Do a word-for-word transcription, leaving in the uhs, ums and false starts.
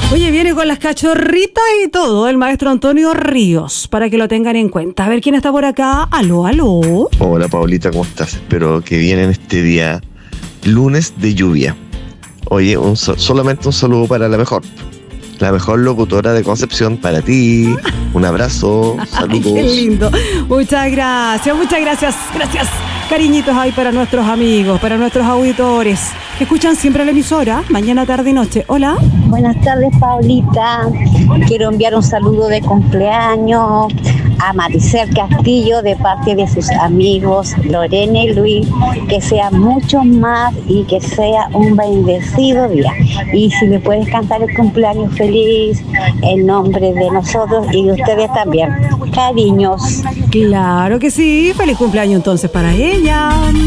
Oye, viene con las cachorritas y todo el maestro Antonio Ríos, para que lo tengan en cuenta. A ver quién está por acá. Aló, aló. Hola, Paulita, ¿cómo estás? Espero que bien en este día, lunes de lluvia. Oye, un so- solamente un saludo para la mejor. La mejor locutora de Concepción para ti. Un abrazo, saludos. Ay, qué lindo. Muchas gracias, muchas gracias. Gracias. Cariñitos ahí para nuestros amigos, para nuestros auditores que escuchan siempre la emisora, mañana, tarde y noche. Hola. Buenas tardes, Paulita. Quiero enviar un saludo de cumpleaños a Maricel Castillo de parte de sus amigos Lorena y Luis. Que sea mucho más y que sea un bendecido día. Y si me puedes cantar el cumpleaños feliz en nombre de nosotros y de ustedes también. Cariños. Claro que sí. Feliz cumpleaños entonces para ella.